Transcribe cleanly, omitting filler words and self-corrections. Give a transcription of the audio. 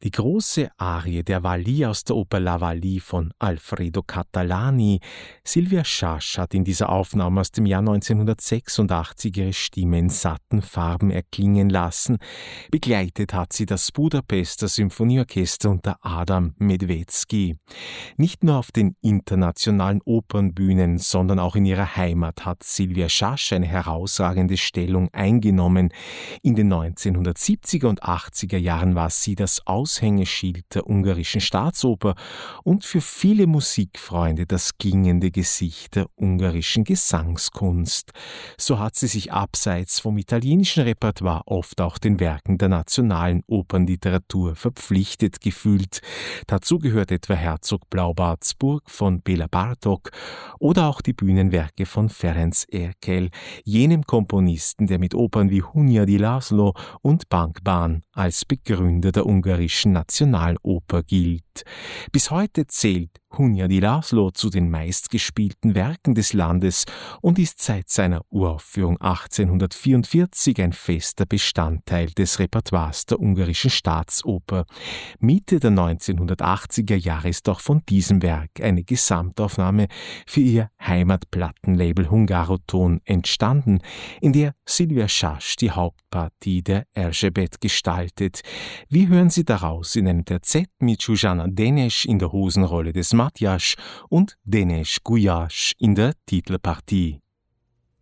Die große Arie der Wally aus der Oper La Wally von Alfredo Catalani. Silvia Schasch hat in dieser Aufnahme aus dem Jahr 1986 ihre Stimme in satten Farben erklingen lassen. Begleitet hat sie das Budapester Symphonieorchester unter Adam Medvedski. Nicht nur auf den internationalen Opernbühnen, sondern auch in ihrer Heimat hat Silvia Schasch eine herausragende Stellung eingenommen. In den 1970er und 80er Jahren war sie das Aushängeschild der ungarischen Staatsoper und für viele Musikfreunde das klingende Gesicht der ungarischen Gesangskunst. So hat sie sich abseits vom italienischen Repertoire oft auch den Werken der nationalen Opernliteratur verpflichtet gefühlt. Dazu gehört etwa Herzog Blaubartsburg von Béla Bartók oder auch die Bühnenwerke von Ferenc Erkel, jenem Komponisten, der mit Opern wie Hunyadi László und Bankban als Begründer der ungarischen Nationaloper gilt. Bis heute zählt Hunyadi László zu den meistgespielten Werken des Landes und ist seit seiner Uraufführung 1844 ein fester Bestandteil des Repertoires der ungarischen Staatsoper. Mitte der 1980er Jahre ist auch von diesem Werk eine Gesamtaufnahme für ihr Heimatplattenlabel Hungaroton entstanden, in der Silvia Schasch die Hauptpartie der Erzsébet gestaltet. Wir hören sie daraus in einem Terzett mit Zsuzsanna Deneš in der Hosenrolle des Matjasch und Deneš Gulyás in der Titelpartie.